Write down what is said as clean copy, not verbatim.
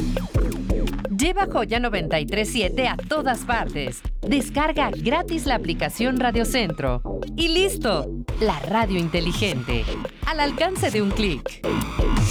Lleva Joya 93.7 a todas partes. Descarga gratis la aplicación Radio Centro. Y listo, la radio inteligente, al alcance de un clic.